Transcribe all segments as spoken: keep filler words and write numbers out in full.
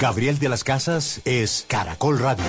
Gabriel de las Casas es Caracol Radio.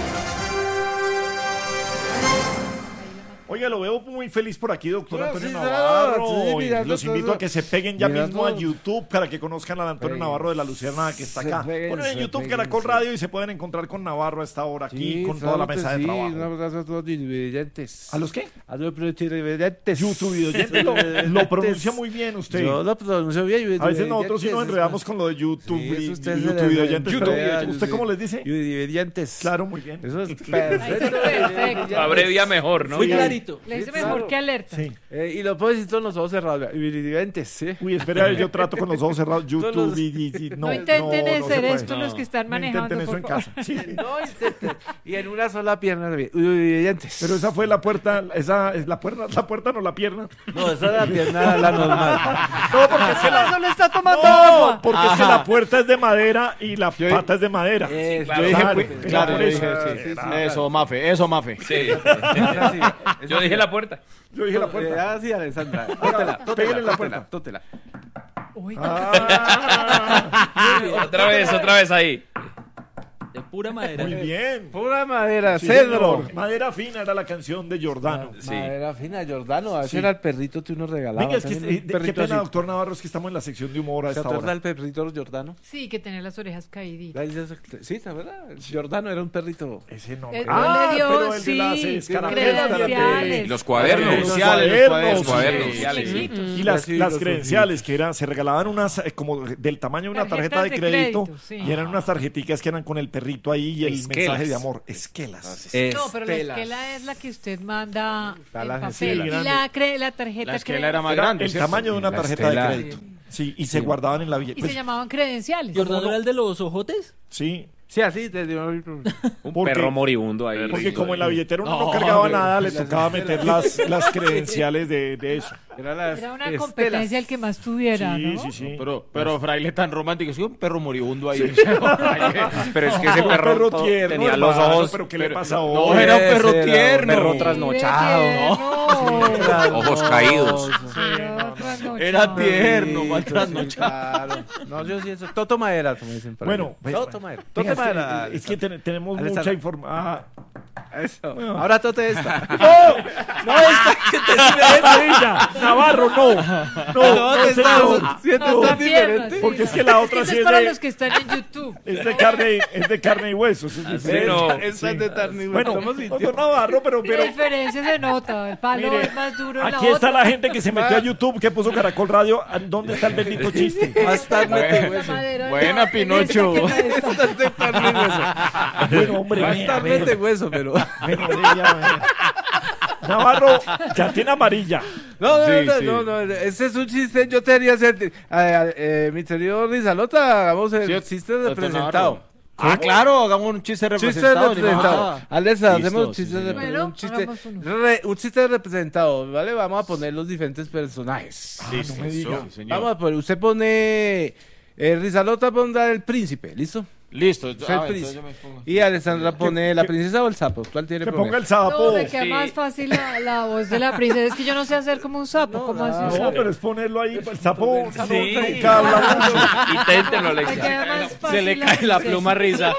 Oiga, lo veo muy feliz por aquí, doctor No, Antonio sí, Navarro. sí, mirando Los invito todo. a que se peguen ya Mirando. mismo a YouTube para que conozcan al Antonio Peguen. Navarro de la Lucerna que está Se acá. peguen, Ponen en se YouTube peguen, Caracol sí. Radio y se pueden encontrar con Navarro a esta hora aquí Sí, con toda la claro que mesa de sí, trabajo. un abrazo a todos los televidentes. ¿A los qué? A los televidentes. YouTube oyente lo, lo pronuncia muy bien usted. Yo lo pronuncio bien. A veces nosotros sí nos enredamos con lo de YouTube Sí, eso y usted se YouTube le- oyentes. YouTube pero oyentes, ¿usted sí. cómo les dice? Televidentes. Claro, muy bien. Eso es perfecto. Perfecto. Abrevia mejor, ¿no? Muy Sí. clarito. Le dice Sí, mejor claro. que alerta. Sí. Eh, y lo puedo decir todos los ojos cerrados. Televidentes, ¿sí? Uy, espera, yo trato con los ojos cerrados. YouTube Todos los- y, y- y- no, No, intenten no, no se hacer puede. esto los que están No manejando. intenten eso por en favor. casa. Sí, sí. No intenten. Y en una sola pierna también. Televidentes. Pero esa fue la puerta, esa es la puerta, la puerta no la pierna. No, esa es la pierna, la normal. No, porque es que la, Solo está tomando no, agua. porque es que Ajá. la puerta es de madera y la Yo- pata es de madera. Eh, claro. yo dije, Claro, pues, claro, claro, por yo eso. dije, sí, sí, sí. Eso, Mafe, eso, Mafe. Sí. Ahora sí. Yo dije la puerta. Yo dije la puerta. Ah, sí, Alessandra. Tótela, Pégale en la tótela, puerta. tótela. Uy, Ah, Otra vez, otra vez ahí. De pura madera. muy bien. Pura madera, Sí, cedro. señor. Madera fina era la canción de Giordano. Sí. Madera fina, Jordano. Ese Sí. era el perrito que uno regalaba. Venga, es que, también, eh, un qué perrito pena, así. doctor Navarro, es que estamos en la sección de humor a ¿Se esta acuerda hora. del perrito Jordano? sí, que tenía las orejas caíditas. Sí, ¿se acuerda? Jordano era un perrito. Ese Él, nombre. él Ah, le dio, pero el de las sí, escarapelas. credenciales. Los cuadernos. Credenciales, Los los cuadernos. cuadernos. Sí. Y las, Sí, las los credenciales que eran, se regalaban unas eh, como del tamaño de una tarjeta Tarjetas de de crédito, crédito, sí. y eran unas tarjeticas que eran con el perrito ahí y el Esquelas. mensaje de amor. Esquelas. No, pero la esquela es la que usted manda Está en la papel. esquela. Y la, cre- la tarjeta La esquela cre- era más Era grande, el ¿cierto? tamaño de una La tarjeta estela. de crédito. Sí, y se guardaban en la billetera. Y se llamaban credenciales. ¿Jordano era el de los ojotes? Sí, Sí, así. Te dio... Un Porque- perro moribundo ahí. porque como en la billetera uno no, No, cargaba hombre, nada, le las tocaba esquelas. meter las, las credenciales de, de eso. Era, la Era una estela. competencia el que más tuviera, Sí, ¿no? sí, sí. Pero, pero fraile tan romántico, sí, un perro moribundo ahí. Pero es que ese Un perro, perro to- tierno, tenía los hermano, ojos. pero ¿qué le pasa No, hoy? era un perro Ese era un tierno. perro Sí, trasnochado, de tierno. Ojos caídos. Pero trasnochado. Era tierno, Sí, mal sí, trasnochado. claro. No, yo sí eso. Toto madera, como dicen por ahí. Bueno, ve- Toto madera. Venga, Toto madera. es que ten- tenemos Alessandra. mucha información. Eso. Ahora tote esta. ¡No! ¡No esta! ¡Que te sirve ella! ¡Navarro, no! No, no, Tote esta. señor. Siento No, tan la pierna, diferente. sí, Porque no. es que la otra Esto sí es es para de- los que están en YouTube. Es de carne, es de carne y huesos. Es Sí, diferente. no. Esta es de tarni. Bueno, ¿cómo doctor sintió? Navarro, pero, Y la pero diferencia se nota. El palo mire, es más duro en la aquí está otra. la gente que se metió a YouTube, que puso Caracol Radio. ¿Dónde está el bendito chiste? Bastante La hueso. madera, Buena, no, Pinocho. esta que no está. Bastante carne y hueso. Bueno, hombre, vea, Bastante vea, hueso, pero. vea, vea, vea. Navarro, ya tiene amarilla. No, no, Sí, no, sí. no, no, ese es un chiste. Yo te haría hacer. eh, eh, mi querido Rizalota, hagamos el Sí, chiste doctor representado. Navarro. Ah, claro, hagamos un chiste Chiste representado. representado. Ah. Alexa, Listo, hacemos sí, chistes señor. de Bueno, un chiste, hagamos uno. re- un chiste representado, ¿vale? Vamos a poner los diferentes personajes. Listo, no me diga. sí, señor. Vamos a poner, usted pone. Eh, Rizalota pondrá el príncipe, ¿listo? Listo. Usted Ah, el entonces príncipe. yo me pongo. Y Alessandra pone la que- princesa o el sapo. ¿Cuál tiene Que poner? ponga el sapo. No, me queda Sí. más fácil la, la voz de la princesa. Es que yo no sé hacer como un sapo. No, ¿Cómo no, hace un No, sapo? pero es ponerlo ahí. El sapo no, Sí. nunca habla mucho. Inténtenlo, Me Alexa. queda más fácil Se le cae la princesa. pluma risa.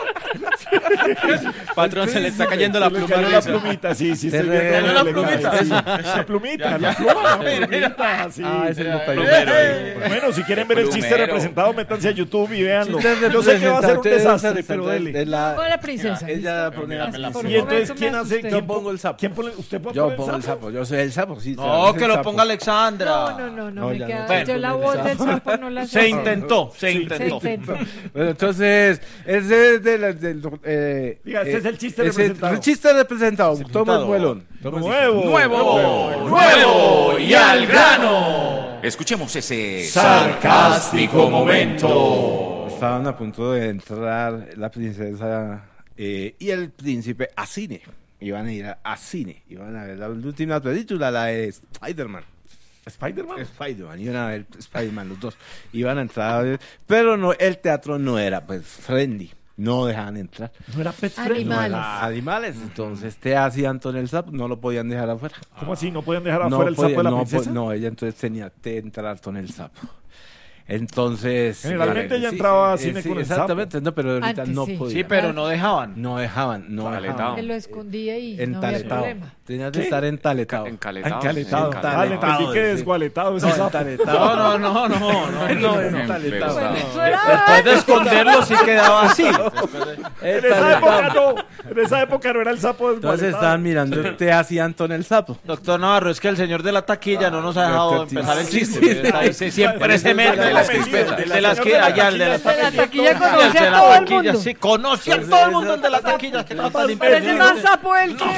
Patrón, se le está cayendo la Se le pluma cayó la risa. plumita, sí, sí. Te estoy re- viendo la cómo le plumita. cae, sí. La plumita, la pluma, la plumita, sí. Ah, ese no está Plumero, bien. eh. Bueno, si quieren ver el chiste Plumero. representado, métanse a YouTube y véanlo. Chiste Yo sé que va a ser un representado, desastre, ustedes pero de dele. la- Con la princesa. Ella ¿listo? pone la Por Por un Y entonces, momento me ¿quién hace? asusté. ¿Quién Yo pongo el sapo. ¿Quién pone? ¿Usted puede Yo poner pongo el sapo? sapo, yo soy el sapo, sí. No, el que lo sapo. ponga Alexandra. No, no, no, no, No, me ya queda. no sé Yo la poner voz el del sapo. sapo no la sé. Se intentó, se Se intentó. intentó. Bueno, entonces, ese es de la- del... Eh, Diga, ese eh, es el chiste ese- representado. El chiste representado. Toma el vuelón. Toma el- Nuevo. Nuevo, nuevo y al grano. Escuchemos ese Sarcástico momento. Estaban a punto de entrar la princesa eh, y el príncipe a cine. Iban a ir a, a cine. Iban a ver la última película, la de Spider-Man. ¿Spider-Man? Spider-Man, iban a ver Spider-Man los dos. Iban a entrar a ver, pero no, el teatro no era pues friendly. No dejaban entrar. ¿No era Pet Friendly? Animales. No era animales, entonces te hacían con el sapo, no lo podían dejar afuera. ¿Cómo así? ¿No pueden dejar No afuera el sapo podía- de la no, princesa? po- no, ella entonces tenía que entrar con el sapo. Entonces... Generalmente eh, ella sí, entraba a eh, cine sí, con el exactamente, no, pero ahorita Antes no sí. podía. Sí, pero no dejaban. No dejaban, no Taletado. dejaban. Él lo escondía y no había Entaletado. problema. Tenías de ¿Qué? estar entaletado. Encaletado. Encaletado. sí, Ah, le entendí que sí. desgualetado ese No, sapo. entaletado. No, no, no, no, no. No, Ejemplo. entaletado. Bueno, No. eso era Después de esconderlo sí quedaba así. En esa época no. En esa época no era el sapo Entonces desgualetado. estaban mirando te hacía Antón el sapo. Doctor Navarro, es que el señor de la taquilla no nos ha dejado Doctor, sí. empezar el Sí, chiste. sí, Está ahí, se- siempre se mete. de las crispetas. El de las Señor que de la allá, el de taquilla las está El de la pendiente. taquilla El conoce de a la todo el taquilla, mundo. sí, conoce a todo el mundo el de la taquilla. Que no está ni Parece más sapo él que...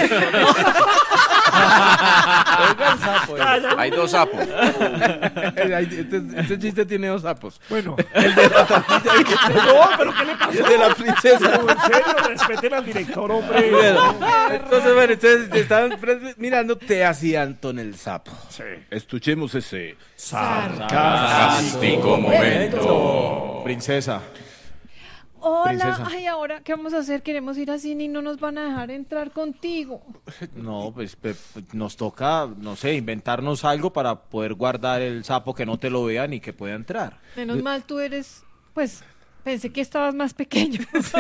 Hay dos sapos. Este, este chiste tiene dos sapos. Bueno. El de la tortilla y No, pero ¿qué le pasó? el de la princesa. No, en serio, respeten al director, hombre. Entonces, bueno, entonces estaban pre- mirando te hacía Antón el sapo. Sí. Escuchemos ese. Fantástico momento. Princesa. Hola, Princesa. ay, ahora, ¿qué vamos a hacer? Queremos ir a cine y no nos van a dejar entrar contigo. No, pues pe- nos toca, no sé, inventarnos algo para poder guardar el sapo que no te lo vean y que pueda entrar. Menos mal tú eres, pues, pensé que estabas más pequeño.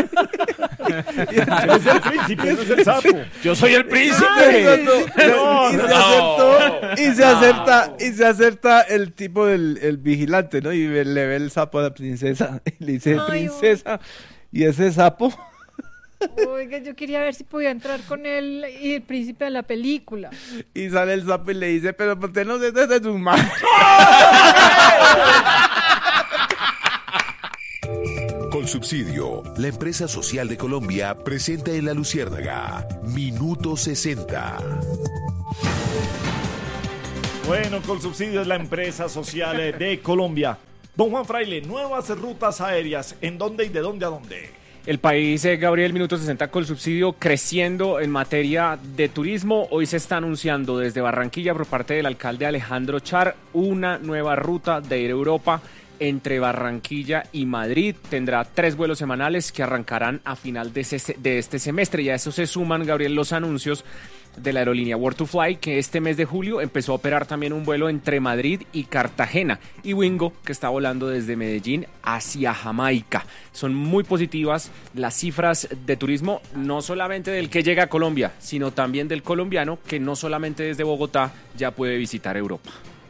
Eres el príncipe, no es el sapo. Yo soy el príncipe. No, y, se acertó, y se acerta y se acerta el tipo del el vigilante, ¿no? Y ve- le ve el sapo a la princesa y le dice, Ay, princesa, y ese sapo Oiga, yo quería ver si podía entrar con él y el príncipe de la película. y sale el sapo y le dice, pero ¿por qué no se desde tus manos? Colsubsidio, la empresa social de Colombia, presenta en La Luciérnaga Minuto sesenta. Bueno, Colsubsidio es la empresa social de Colombia. Don Juan Fraile, nuevas rutas aéreas. ¿En dónde y de dónde a dónde? El país, eh, Gabriel, Minuto sesenta con subsidio creciendo en materia de turismo. Hoy se está anunciando desde Barranquilla por parte del alcalde Alejandro Char una nueva ruta de ir a Europa entre Barranquilla y Madrid. Tendrá tres vuelos semanales que arrancarán a final de, ese- de este semestre. Y a eso se suman, Gabriel, los anuncios de la aerolínea World to Fly, que este mes de julio empezó a operar también un vuelo entre Madrid y Cartagena, y Wingo, que está volando desde Medellín hacia Jamaica. Son muy positivas las cifras de turismo, no solamente del que llega a Colombia, sino también del colombiano, que no solamente desde Bogotá ya puede visitar Europa.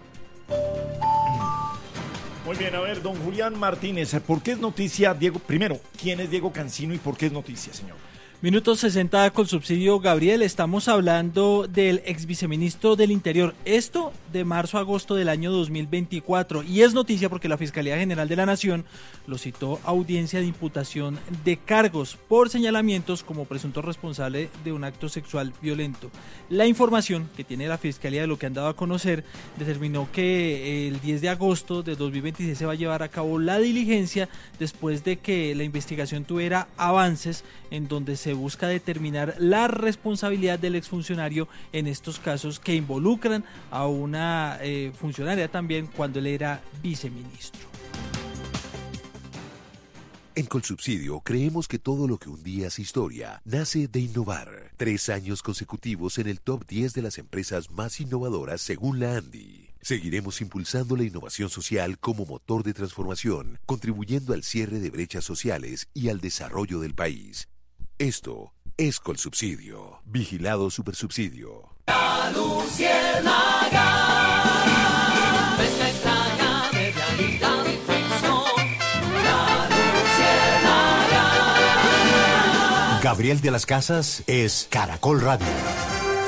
Muy bien, a ver, don Julián Martínez, ¿por qué es noticia Diego? Primero, ¿quién es Diego Cancino y por qué es noticia, señor? Minuto sesenta con subsidio, Gabriel. Estamos hablando del ex viceministro del Interior. Esto de marzo a agosto del año dos mil veinticuatro. Y es noticia porque la Fiscalía General de la Nación lo citó a audiencia de imputación de cargos por señalamientos como presunto responsable de un acto sexual violento. La información que tiene la Fiscalía de lo que han dado a conocer determinó que el diez de agosto de dos mil veintiséis se va a llevar a cabo la diligencia después de que la investigación tuviera avances en donde se busca determinar la responsabilidad del exfuncionario en estos casos que involucran a una eh, funcionaria también cuando él era viceministro. En Colsubsidio creemos que todo lo que un día es historia nace de innovar. Tres años consecutivos en el top diez de las empresas más innovadoras según la ANDI. Seguiremos impulsando la innovación social como motor de transformación, contribuyendo al cierre de brechas sociales y al desarrollo del país. Esto es Colsubsidio. Vigilado Supersubsidio. La Luciérnaga, fresca extraña de realidad y ficción. La Luciérnaga. Gabriel de las Casas es Caracol Radio.